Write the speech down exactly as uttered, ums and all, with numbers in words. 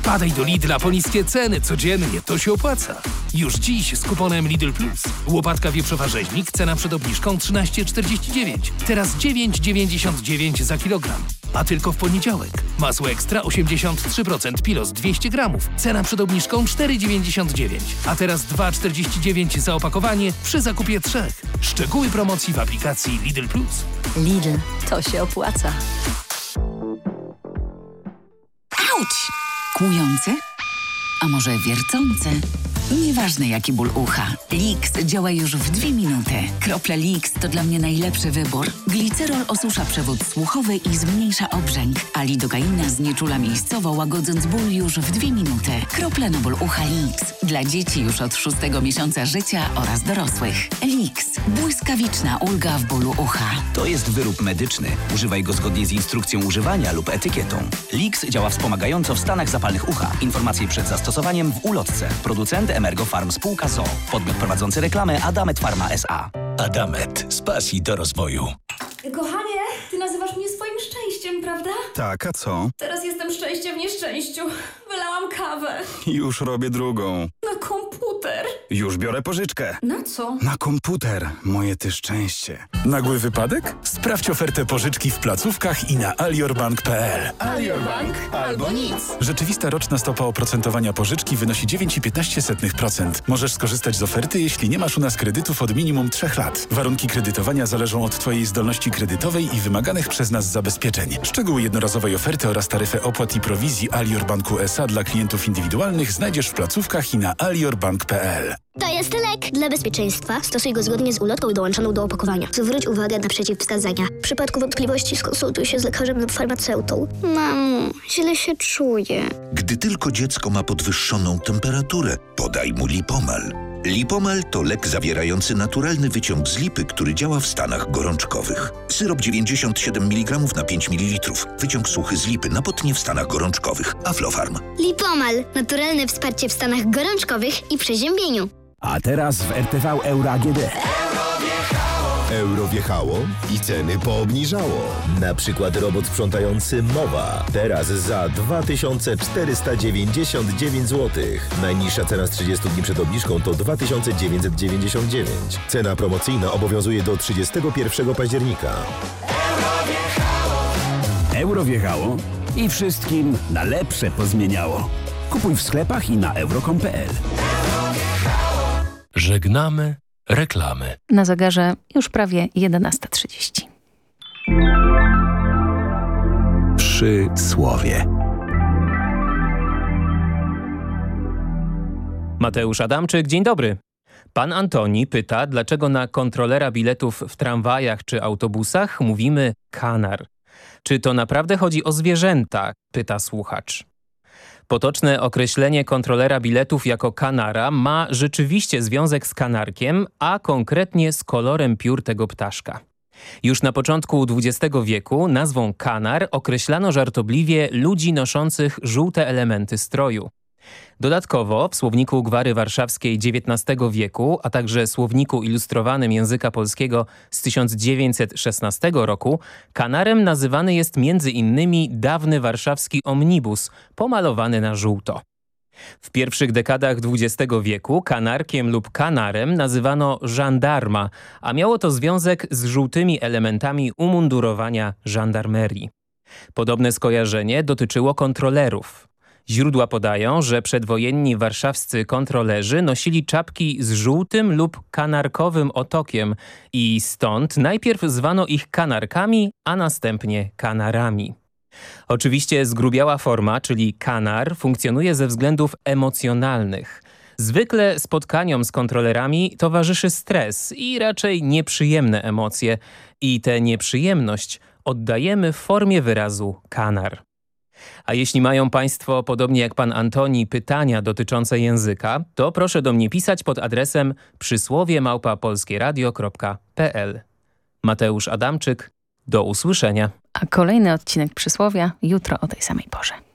Wpadaj do Lidla po niskie ceny codziennie, to się opłaca. Już dziś z kuponem Lidl Plus. Łopatka wieprzowa rzeźnik, cena przed obniżką trzynaście czterdzieści dziewięć. Teraz dziewięć dziewięćdziesiąt dziewięć za kilogram. A tylko w poniedziałek. Masło ekstra osiemdziesiąt trzy procent Pilos dwieście gramów. Cena przed obniżką cztery dziewięćdziesiąt dziewięć. A teraz dwa czterdzieści dziewięć za opakowanie przy zakupie trzech. Szczegóły promocji w aplikacji Lidl Plus. Lidl, to się opłaca. Auć! Kłujący? A może wiercący? Nieważne jaki ból ucha. Lix działa już w dwie minuty. Krople Lix to dla mnie najlepszy wybór. Glicerol osusza przewód słuchowy i zmniejsza obrzęk, a lidokaina znieczula miejscowo, łagodząc ból już w dwie minuty. Krople na ból ucha Lix. Dla dzieci już od szóstego miesiąca życia oraz dorosłych. Lix. Błyskawiczna ulga w bólu ucha. To jest wyrób medyczny. Używaj go zgodnie z instrukcją używania lub etykietą. Lix działa wspomagająco w stanach zapalnych ucha. Informacje przed zastosowaniem w ulotce. Producent Emergo Farm Spółka z o o. Podmiot prowadzący reklamę Adamet Pharma S A. Adamet. Z pasji do rozwoju. Kochanie, ty nazywasz mnie swoim szczęściem, prawda? Tak, a co? Teraz jestem szczęście w nieszczęściu. Wylałam kawę. Już robię drugą. Na komputer. Już biorę pożyczkę. Na co? Na komputer. Moje ty szczęście. Nagły wypadek? Sprawdź ofertę pożyczki w placówkach i na aliorbank kropka p l. Alior Bank albo nic. Rzeczywista roczna stopa oprocentowania pożyczki wynosi dziewięć przecinek piętnaście procent. Możesz skorzystać z oferty, jeśli nie masz u nas kredytów od minimum trzech lat. Warunki kredytowania zależą od Twojej zdolności kredytowej i wymaganych przez nas zabezpieczeń. Szczegóły jednorazowej oferty oraz taryfę opłat i prowizji Alior Banku S A dla klientów indywidualnych znajdziesz w placówkach i na aliorbank kropka p l. To jest lek. Dla bezpieczeństwa stosuj go zgodnie z ulotką dołączoną do opakowania. Zwróć uwagę na przeciwwskazania. W przypadku wątpliwości skonsultuj się z lekarzem lub farmaceutą. Mamo, źle się czuję. Gdy tylko dziecko ma podwyższoną temperaturę, podaj mu Lipomal. Lipomal to lek zawierający naturalny wyciąg z lipy, który działa w stanach gorączkowych. Syrop dziewięćdziesiąt siedem miligramów na pięć mililitrów. Wyciąg suchy z lipy, napotnie w stanach gorączkowych. Aflofarm. Lipomal. Naturalne wsparcie w stanach gorączkowych i przeziębieniu. A teraz w R T V Euro A G D. Euro wjechało i ceny poobniżało. Na przykład robot sprzątający Mowa. Teraz za dwa tysiące czterysta dziewięćdziesiąt dziewięć złotych. Najniższa cena z trzydziestu dni przed obniżką to dwa tysiące dziewięćset dziewięćdziesiąt dziewięć. Cena promocyjna obowiązuje do trzydziestego pierwszego października. Euro wjechało i wszystkim na lepsze pozmieniało. Kupuj w sklepach i na euro kropka com kropka p l. Żegnamy reklamy. Na zegarze już prawie jedenasta trzydzieści. Przysłowie. Mateusz Adamczyk, dzień dobry. Pan Antoni pyta, dlaczego na kontrolera biletów w tramwajach czy autobusach mówimy kanar. Czy to naprawdę chodzi o zwierzęta? Pyta słuchacz. Potoczne określenie kontrolera biletów jako kanara ma rzeczywiście związek z kanarkiem, a konkretnie z kolorem piór tego ptaszka. Już na początku dwudziestego wieku nazwą kanar określano żartobliwie ludzi noszących żółte elementy stroju. Dodatkowo w słowniku Gwary Warszawskiej dziewiętnastego wieku, a także słowniku ilustrowanym języka polskiego z tysiąc dziewięćset szesnastego roku, kanarem nazywany jest między innymi dawny warszawski omnibus, pomalowany na żółto. W pierwszych dekadach dwudziestego wieku kanarkiem lub kanarem nazywano żandarma, a miało to związek z żółtymi elementami umundurowania żandarmerii. Podobne skojarzenie dotyczyło kontrolerów. Źródła podają, że przedwojenni warszawscy kontrolerzy nosili czapki z żółtym lub kanarkowym otokiem i stąd najpierw zwano ich kanarkami, a następnie kanarami. Oczywiście zgrubiała forma, czyli kanar, funkcjonuje ze względów emocjonalnych. Zwykle spotkaniom z kontrolerami towarzyszy stres i raczej nieprzyjemne emocje i tę nieprzyjemność oddajemy w formie wyrazu kanar. A jeśli mają Państwo, podobnie jak pan Antoni, pytania dotyczące języka, to proszę do mnie pisać pod adresem przysłowie małpa polskieradio kropka p l. Mateusz Adamczyk, do usłyszenia. A kolejny odcinek Przysłowia jutro o tej samej porze.